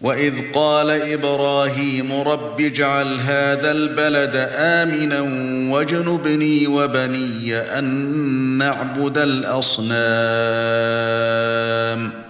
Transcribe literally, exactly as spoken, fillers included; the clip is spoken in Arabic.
وَإِذْ قَالَ إِبْرَاهِيمُ رَبِّ اجْعَلْ هَذَا الْبَلَدَ آمِنًا وَاجْنُبْنِي وَبَنِيَّ أَن نَّعْبُدَ الْأَصْنَامَ